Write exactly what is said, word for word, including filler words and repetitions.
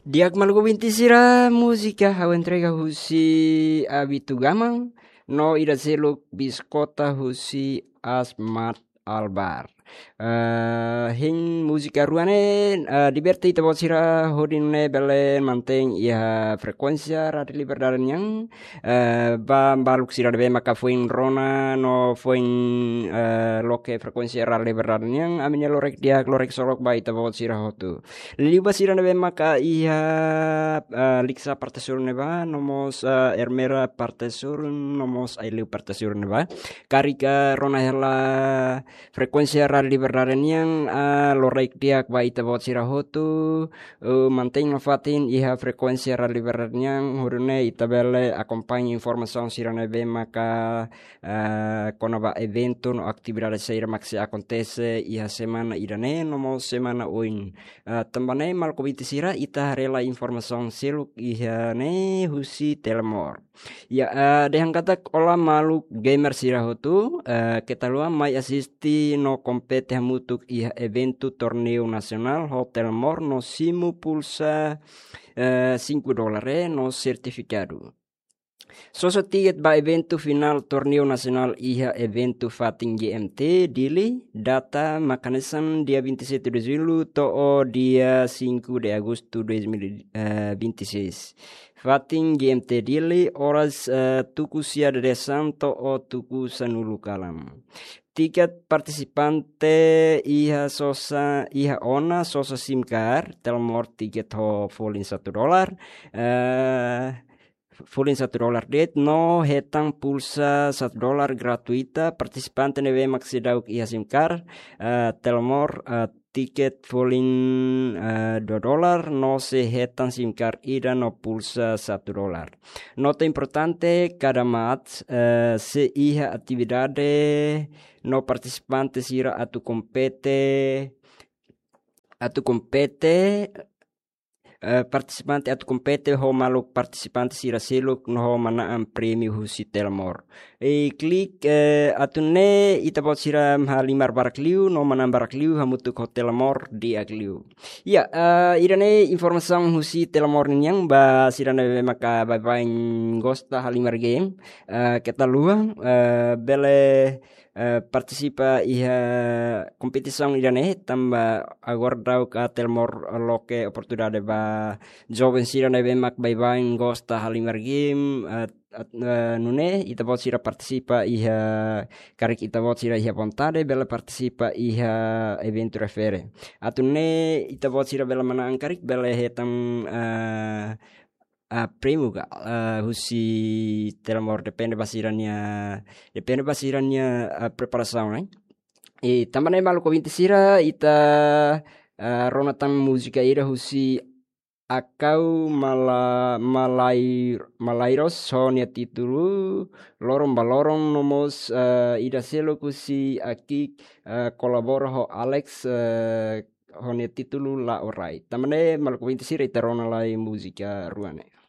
Diak maluku binti sira musika hawentrega husi abitu gamang no ida seluk biskota husi asmat albar. Uh, hing musika ruane uh, diverti ita sira hodin ne bele manteng ia frekuensia radio liberdaren yang uh, ba baluk sira debe maka fuing rona no fuing uh, loke frekuensia radio liberdaren yang aminya lorek dia lorek solok ba ita sira hotu. Liba sira nebe maka ia uh, liksa partesur neba nomos uh, ermera partesur nomos ailu partesur neba karika rona hela frekuensia radio liberdaren yang uh, lorek diak ba ita bot sira hotu uh, manteng nofatin iha frekuensia radio liberdaren yang hurune ita bele akompanya informasi sira nebe maka uh, konaba evento no aktividade sira maksi acontece iha semana irane nomos semana uin uh, tambane malkobiti sira ita rela informasi siluk iha ne husi telemor ya uh, dehang kata ola maluk gamer sira hotu uh, ketalua mai asisti no kompete hamutuk iha evento torneo nasional hotel mor no simu pulsa uh, cinco dólares no certificado. Soso tiget ba evento final torneo nasional iha evento fating G M T dili data mechanism dia vinte e sete de julho to o dia cinco de agosto dois mil e vinte e seis. Fating G M T dili horas uh, tuku sia de santo o tuku sanulu kalam. Tiket participante iha sosa iha ona sosa simkar telmor tiket ho folin satu dolar. Uh, Fulin satu dolar det no hetang pulsa satu dolar gratuita partisipante neve maksidauk iha simkar uh, telmor uh, tiket fulin uh, dua dolar no se hetang simkar ida no pulsa satu dolar. Nota importante cada mat uh, se iha actividade no participante sira atu compete atu compete Uh, participante atu compete ho maluk participante sira seluk no ho mana am prêmio husi telmor. E klik uh, atu ne ita bot sira ha limar barakliu no mana barakliu hamutuk hotel mor di agliu. Ya uh, irane informasi husi telmor yang ba sira ne maka bye bye gosta halimar game uh, kita luang uh, bele Uh, participa iha competição irane tamba aguardau ka telmor loke oportunidade ba joven sira nebe mak bye bye gosta halimar game uh, uh, nune ita bot sira participa iha karik ita bot sira iha vontade bela participa iha evento refere atune ita bot sira bela mana angkarik bela hetam uh, Uh, primo ga uh, husi telmor depende basirannya depende basirannya uh, preparação né e também malu ko sira ita uh, ronatan musika ira husi akau mala malai malairos sonia titulu lorong balorong nomos uh, ida selo kusi aki uh, kolabora ho Alex uh, honia titulu la orai tamane malu ko sira ita rona lai musika ruane.